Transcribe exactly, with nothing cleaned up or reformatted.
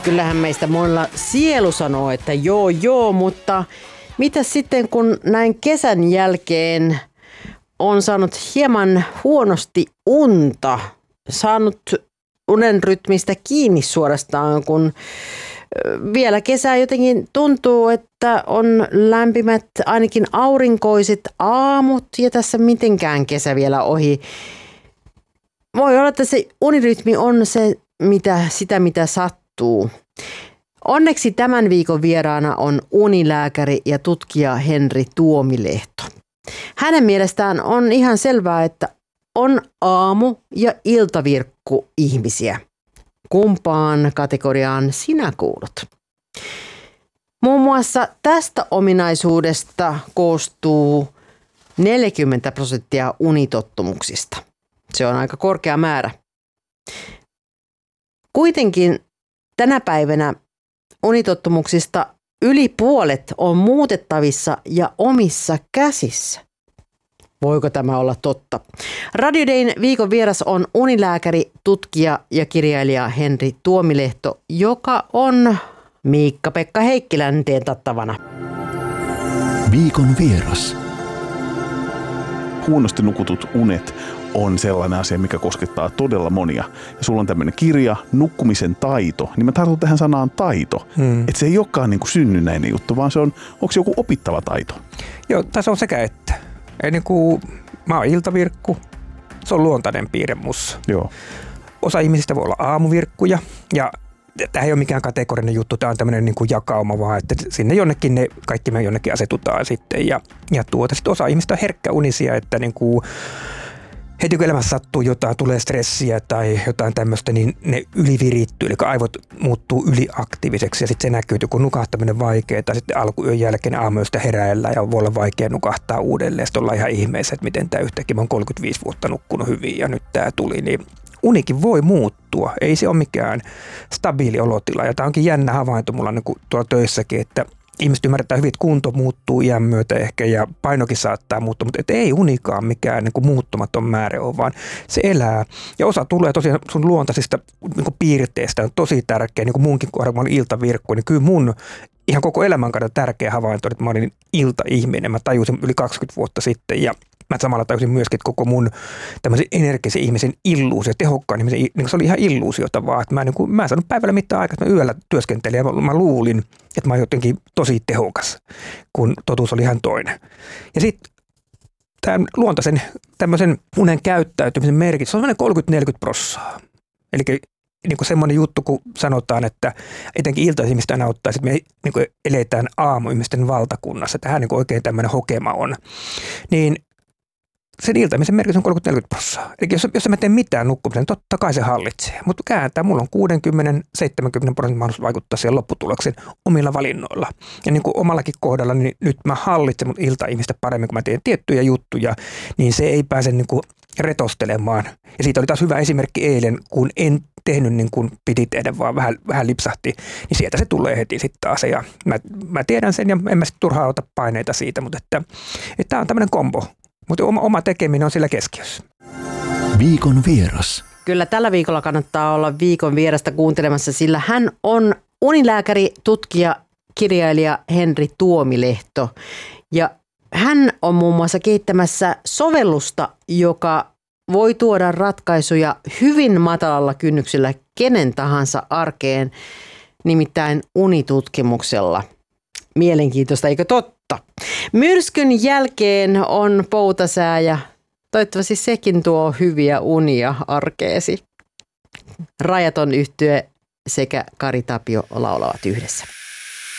Kyllähän meistä monella sielu sanoo, että joo joo, mutta mitä sitten kun näin kesän jälkeen on saanut hieman huonosti unta, saanut unen rytmistä kiinni suorastaan, kun vielä kesää jotenkin tuntuu, että on lämpimät, ainakin aurinkoiset aamut ja tässä mitenkään kesä vielä ohi. Voi olla, että se unirytmi on se, mitä, sitä, mitä sattuu. Onneksi tämän viikon vieraana on unilääkäri ja tutkija Henri Tuomilehto. Hänen mielestään on ihan selvää, että on aamu- ja iltavirkku ihmisiä. Kumpaan kategoriaan sinä kuulut? Muun muassa tästä ominaisuudesta koostuu neljäkymmentä prosenttia unitottumuksista. Se on aika korkea määrä. Kuitenkin tänä päivänä unitottumuksista yli puolet on muutettavissa ja omissa käsissä. Voiko tämä olla totta? Radio Dayn viikon vieras on unilääkäri, tutkija ja kirjailija Henri Tuomilehto, joka on Miikka-Pekka Heikkilän teetattavana. Viikon vieras. Huonosti nukutut unet on sellainen asia, mikä koskettaa todella monia. Ja sulla on tämmöinen kirja, Nukkumisen taito, niin mä tartun tähän sanaan taito. Hmm. Että se ei olekaan niin kuin synnynnäinen juttu, vaan se on, onko se joku opittava taito? Joo, tässä on sekä että. Ei niin kuin, mä oon iltavirkku, se on luontainen piirre mussa. Joo. Osa ihmisistä voi olla aamuvirkkuja ja tämä ei ole mikään kategorinen juttu, tämä on tämmöinen niin kuin jakauma vaan, että sinne jonnekin ne, kaikki me jonnekin asetutaan sitten ja, ja tuota, sitten osa ihmistä on herkkäunisia, että niin kuin heti kun elämässä sattuu jotain, tulee stressiä tai jotain tämmöistä, niin ne ylivirittyy, eli aivot muuttuu yliaktiiviseksi ja sitten se näkyy, kun nukahtaminen vaikeaa tai sitten alkuyön jälkeen aamuyöstä heräillä ja voi olla vaikea nukahtaa uudelleen. Sitten ollaan ihan ihmeessä, että miten tämä yhtäkkiä, mä oon kolmekymmentäviisi vuotta nukkunut hyvin ja nyt tämä tuli, niin unikin voi muuttua. Ei se ole mikään stabiili olotila ja tämä onkin jännä havainto mulla niin kuin tuolla töissäkin, että ihmiset ymmärretään hyvin, että kunto muuttuu iän myötä ehkä ja painokin saattaa muuttua, mutta ei unikaan mikään niin kuin muuttumaton määrä ole, vaan se elää. Ja osa tulee tosiaan sun luontaisista niin kuin piirteistä, on tosi tärkeä, niin kuin munkin kohdalla, kun mä olin iltavirkku, niin kyllä mun ihan koko elämän kannalta tärkeä havainto, että mä olin iltaihminen. Mä tajusin yli kaksikymmentä vuotta sitten ja mä samalla tajusin myöskin, että koko mun tämmöisen energisen ihmisen illuusio, tehokkaan ihmisen, niin se oli ihan illuusiota vaan, että mä, niin kuin, mä en saanut päivällä mitään aikaa, että mä yöllä työskentelin ja mä, mä luulin, että mä oon jotenkin tosi tehokas, kun totuus oli ihan toinen. Ja sitten tämän luontaisen tämmöisen unen käyttäytymisen merkitys, se on semmoinen kolmekymmentä neljäkymmentä prossaa. Eli niin kuin semmoinen juttu, kun sanotaan, että etenkin iltaisimista aina ottaisi, että me niin kuin eletään aamuihmisten valtakunnassa. Tähän niin kuin oikein tämmöinen hokema on. Niin sen iltaimisen merkitys on kolmekymmentä neljäkymmentä prossaa. Eli jos, jos mä teen mitään nukkumisen, niin totta kai se hallitsee. Mutta kääntää, mulla on kuusikymmentä seitsemänkymmentä prosentin mahdollisuus vaikuttaa siihen lopputulokseen omilla valinnoilla. Ja niin kuin omallakin kohdalla, niin nyt mä hallitsen mun iltaihmistä paremmin, kun mä teen tiettyjä juttuja, niin se ei pääse niin kuin retostelemaan. Ja siitä oli taas hyvä esimerkki eilen, kun en tehnyt niin kuin piti tehdä, vaan vähän, vähän lipsahti, niin sieltä se tulee heti sitten taas. Ja mä, mä tiedän sen ja en mä sitten turhaan ota paineita siitä, mutta että, että tämä on tämmöinen kombo. Mutta oma, oma tekeminen on sillä keskiössä. Viikon vieras. Kyllä tällä viikolla kannattaa olla viikon vierasta kuuntelemassa, sillä hän on unilääkäri, tutkija, kirjailija Henri Tuomilehto. Ja hän on muun muassa kehittämässä sovellusta, joka voi tuoda ratkaisuja hyvin matalalla kynnyksellä kenen tahansa arkeen, nimittäin unitutkimuksella. Mielenkiintoista, eikö totta? Myrskyn jälkeen on poutasää ja toivottavasti sekin tuo hyviä unia arkeesi. Rajaton yhtye sekä Kari Tapio laulavat yhdessä.